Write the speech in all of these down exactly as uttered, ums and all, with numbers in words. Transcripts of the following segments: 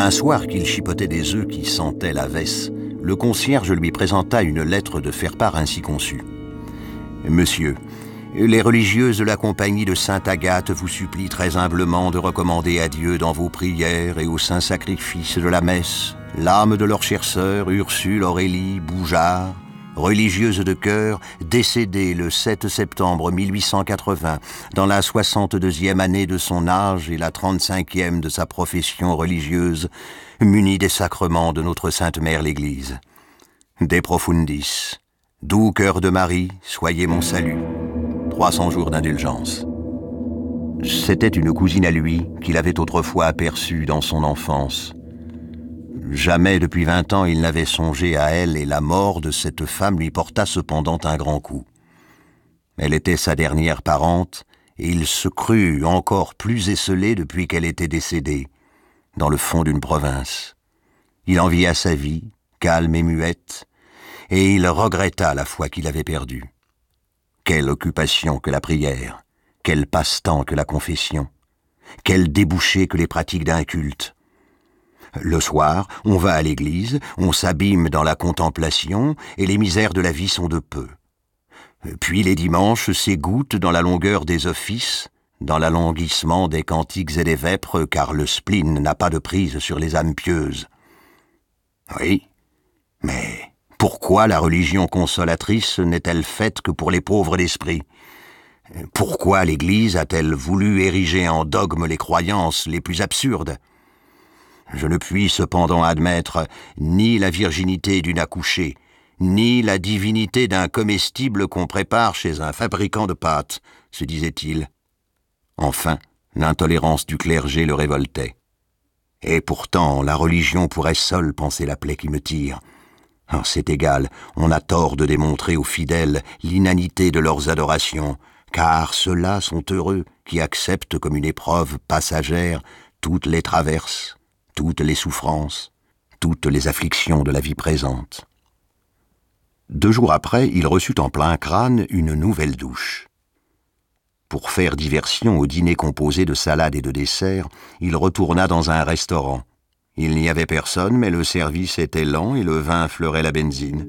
Un soir qu'il chipotait des œufs qui sentaient la vesse, le concierge lui présenta une lettre de faire-part ainsi conçue. « Monsieur, les religieuses de la compagnie de Sainte-Agathe vous supplient très humblement de recommander à Dieu dans vos prières et au saint sacrifice de la messe l'âme de leur chère sœur Ursule Aurélie Boujard, religieuse de cœur, décédée le sept septembre mille huit cent quatre-vingts, dans la soixante-deuxième année de son âge et la trente-cinquième de sa profession religieuse, munie des sacrements de notre Sainte Mère l'Église. De profundis, doux cœur de Marie, soyez mon salut. trois cents jours d'indulgence. C'était une cousine à lui qu'il avait autrefois aperçue dans son enfance. Jamais depuis vingt ans il n'avait songé à elle et la mort de cette femme lui porta cependant un grand coup. Elle était sa dernière parente et il se crut encore plus esselé depuis qu'elle était décédée, dans le fond d'une province. Il envia sa vie, calme et muette, et il regretta la foi qu'il avait perdue. Quelle occupation que la prière, quel passe-temps que la confession, quel débouché que les pratiques d'un culte. Le soir, on va à l'église, on s'abîme dans la contemplation, et les misères de la vie sont de peu. Puis les dimanches s'égouttent dans la longueur des offices, dans l'alanguissement des cantiques et des vêpres, car le spleen n'a pas de prise sur les âmes pieuses. Oui, mais pourquoi la religion consolatrice n'est-elle faite que pour les pauvres d'esprit ? Pourquoi l'Église a-t-elle voulu ériger en dogme les croyances les plus absurdes ? Je ne puis cependant admettre ni la virginité d'une accouchée, ni la divinité d'un comestible qu'on prépare chez un fabricant de pâtes, se disait-il. Enfin, l'intolérance du clergé le révoltait. Et pourtant, la religion pourrait seule panser la plaie qui me tire. Oh, c'est égal, on a tort de démontrer aux fidèles l'inanité de leurs adorations, car ceux-là sont heureux qui acceptent comme une épreuve passagère toutes les traverses, toutes les souffrances, toutes les afflictions de la vie présente. Deux jours après, il reçut en plein crâne une nouvelle douche. Pour faire diversion au dîner composé de salades et de desserts, il retourna dans un restaurant. Il n'y avait personne, mais le service était lent et le vin fleurait la benzine.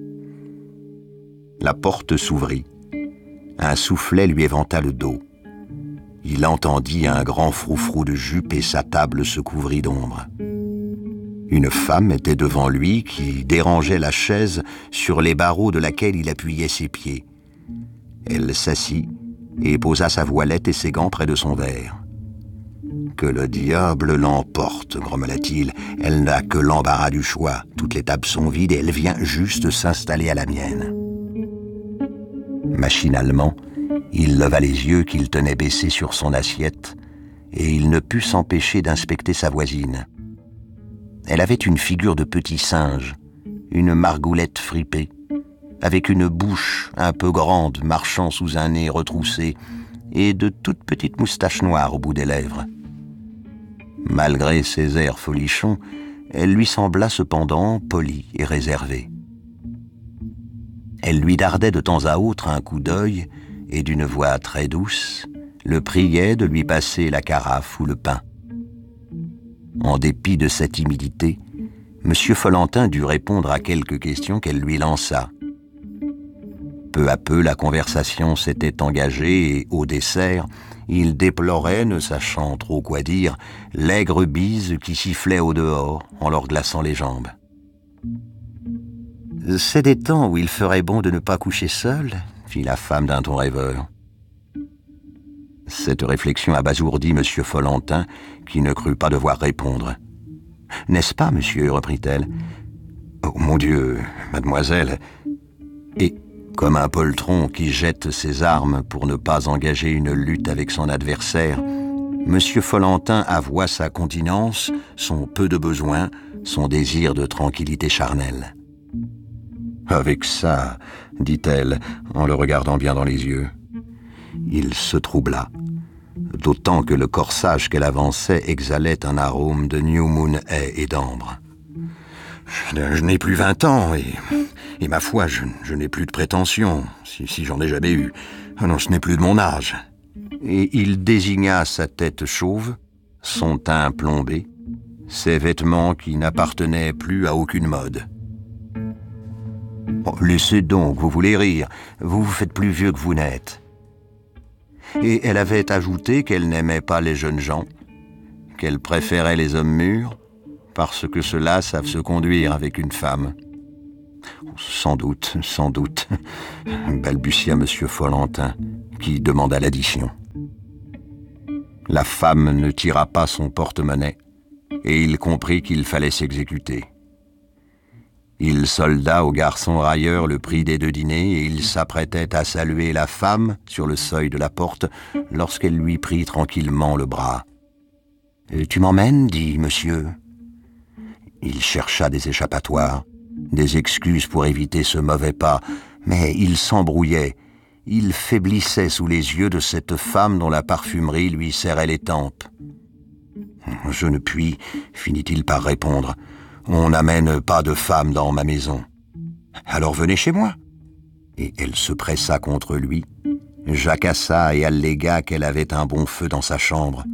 La porte s'ouvrit. Un soufflet lui éventa le dos. Il entendit un grand froufrou de jupe et sa table se couvrit d'ombre. Une femme était devant lui qui dérangeait la chaise sur les barreaux de laquelle il appuyait ses pieds. Elle s'assit et posa sa voilette et ses gants près de son verre. « Que le diable l'emporte, grommela-t-il. Elle n'a que l'embarras du choix. Toutes les tables sont vides et elle vient juste s'installer à la mienne. » Machinalement, il leva les yeux qu'il tenait baissés sur son assiette et il ne put s'empêcher d'inspecter sa voisine. Elle avait une figure de petit singe, une margoulette fripée, avec une bouche un peu grande marchant sous un nez retroussé et de toutes petites moustaches noires au bout des lèvres. Malgré ses airs folichons, elle lui sembla cependant polie et réservée. Elle lui dardait de temps à autre un coup d'œil et d'une voix très douce, le priait de lui passer la carafe ou le pain. En dépit de sa timidité, M. Follentin dut répondre à quelques questions qu'elle lui lança. Peu à peu, la conversation s'était engagée et, au dessert, il déplorait, ne sachant trop quoi dire, l'aigre bise qui sifflait au dehors en leur glaçant les jambes. « C'est des temps où il ferait bon de ne pas coucher seul ?» fit la femme d'un ton rêveur. Cette réflexion abasourdit M. Follentin, qui ne crut pas devoir répondre. « N'est-ce pas, monsieur ?» reprit-elle. « Oh, mon Dieu, mademoiselle !» Et, comme un poltron qui jette ses armes pour ne pas engager une lutte avec son adversaire, M. Follentin avoua sa continence, son peu de besoin, son désir de tranquillité charnelle. « Avec ça, dit-elle, en le regardant bien dans les yeux. » Il se troubla, d'autant que le corsage qu'elle avançait exhalait un arôme de New Moon Hay et d'ambre. Je, je n'ai plus vingt ans, et, et ma foi, je, je n'ai plus de prétention, si, si j'en ai jamais eu. Non, ce n'est plus de mon âge. Et il désigna sa tête chauve, son teint plombé, ses vêtements qui n'appartenaient plus à aucune mode. Oh, laissez donc, vous voulez rire, vous vous faites plus vieux que vous n'êtes. Et elle avait ajouté qu'elle n'aimait pas les jeunes gens, qu'elle préférait les hommes mûrs, parce que ceux-là savent se conduire avec une femme. Sans doute, sans doute, balbutia Monsieur Follentin, qui demanda l'addition. La femme ne tira pas son porte-monnaie, et il comprit qu'il fallait s'exécuter. Il solda au garçon railleur le prix des deux dîners, et il s'apprêtait à saluer la femme sur le seuil de la porte, lorsqu'elle lui prit tranquillement le bras. « Tu m'emmènes, dit monsieur. » Il chercha des échappatoires, des excuses pour éviter ce mauvais pas, mais il s'embrouillait. Il faiblissait sous les yeux de cette femme dont la parfumerie lui serrait les tempes. « Je ne puis, finit-il par répondre. On n'amène pas de femme dans ma maison. Alors venez chez moi. » Et elle se pressa contre lui, jacassa et allégua qu'elle avait un bon feu dans sa chambre.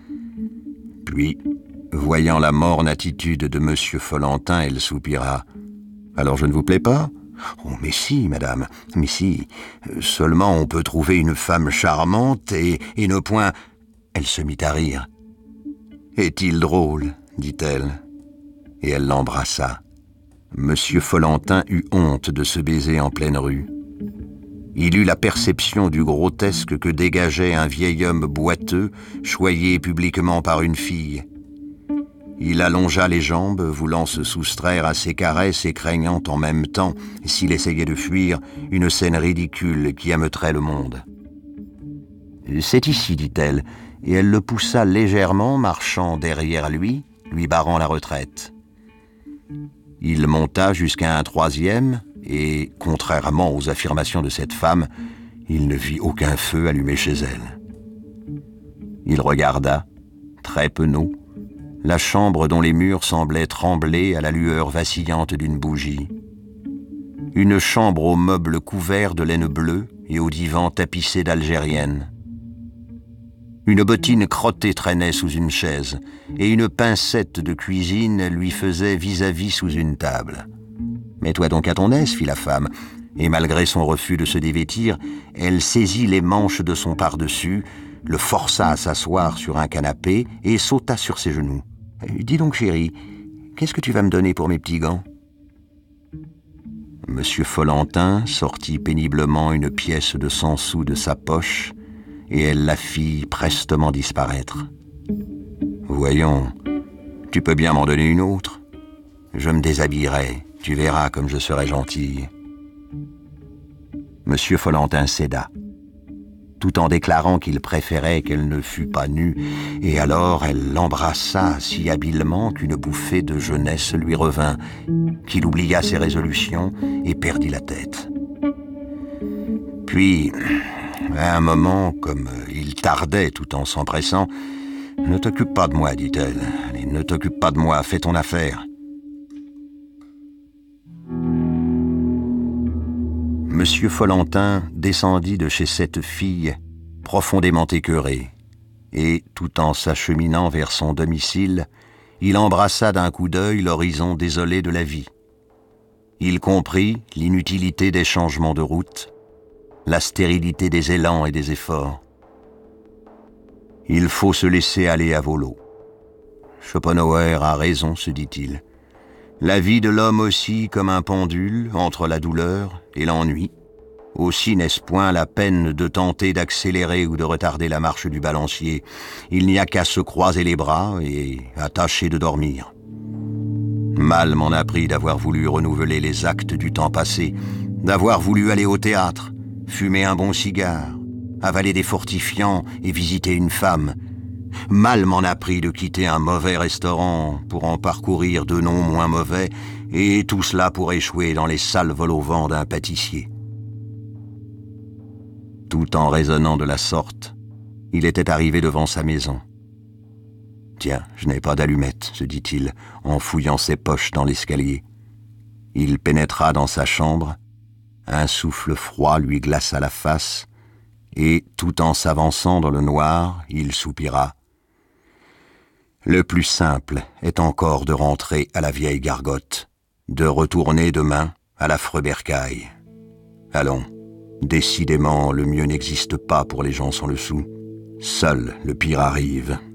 Puis, voyant la morne attitude de Monsieur Follentin, elle soupira. « Alors je ne vous plais pas ? » ?»« Oh, mais si, madame, mais si. Seulement on peut trouver une femme charmante et, et ne point... » Elle se mit à rire. « Est-il drôle ?» dit-elle. Et elle l'embrassa. Monsieur Follentin eut honte de ce baiser en pleine rue. Il eut la perception du grotesque que dégageait un vieil homme boiteux, choyé publiquement par une fille. Il allongea les jambes, voulant se soustraire à ses caresses et craignant en même temps, s'il essayait de fuir, une scène ridicule qui ameuterait le monde. « C'est ici, dit-elle, et elle le poussa légèrement, marchant derrière lui, lui barrant la retraite. Il monta jusqu'à un troisième, et, contrairement aux affirmations de cette femme, il ne vit aucun feu allumé chez elle. Il regarda, très penaud, la chambre dont les murs semblaient trembler à la lueur vacillante d'une bougie. Une chambre aux meubles couverts de laine bleue et au divan tapissé d'algérienne. Une bottine crottée traînait sous une chaise, et une pincette de cuisine lui faisait vis-à-vis sous une table. « Mets-toi donc à ton aise, fit la femme, et malgré son refus de se dévêtir, elle saisit les manches de son pardessus, le força à s'asseoir sur un canapé et sauta sur ses genoux. « Dis donc, chérie, qu'est-ce que tu vas me donner pour mes petits gants ?» Monsieur Follentin sortit péniblement une pièce de cent sous de sa poche, et elle la fit prestement disparaître. « Voyons, tu peux bien m'en donner une autre. Je me déshabillerai, tu verras comme je serai gentille. » Monsieur Follentin céda, tout en déclarant qu'il préférait qu'elle ne fût pas nue, et alors elle l'embrassa si habilement qu'une bouffée de jeunesse lui revint, qu'il oublia ses résolutions et perdit la tête. Puis, à un moment, comme il tardait tout en s'empressant, « Ne t'occupe pas de moi, dit-elle. Allez, ne t'occupe pas de moi, fais ton affaire. » Monsieur Follentin descendit de chez cette fille, profondément écœuré, et, tout en s'acheminant vers son domicile, il embrassa d'un coup d'œil l'horizon désolé de la vie. Il comprit l'inutilité des changements de route, la stérilité des élans et des efforts. Il faut se laisser aller à volo. Schopenhauer a raison, se dit-il. La vie de l'homme oscille comme un pendule entre la douleur et l'ennui. Aussi n'est-ce point la peine de tenter d'accélérer ou de retarder la marche du balancier. Il n'y a qu'à se croiser les bras et à tâcher de dormir. Mal m'en a pris d'avoir voulu renouveler les actes du temps passé, d'avoir voulu aller au théâtre, fumer un bon cigare, avaler des fortifiants et visiter une femme. Mal m'en a pris de quitter un mauvais restaurant pour en parcourir deux noms moins mauvais, et tout cela pour échouer dans les sales vols au vent d'un pâtissier. Tout en raisonnant de la sorte, il était arrivé devant sa maison. « Tiens, je n'ai pas d'allumette, » se dit-il, en fouillant ses poches dans l'escalier. Il pénétra dans sa chambre, un souffle froid lui glaça la face, et, tout en s'avançant dans le noir, il soupira. Le plus simple est encore de rentrer à la vieille gargote, de retourner demain à l'affreux bercail. Allons, décidément, le mieux n'existe pas pour les gens sans le sou. Seul le pire arrive.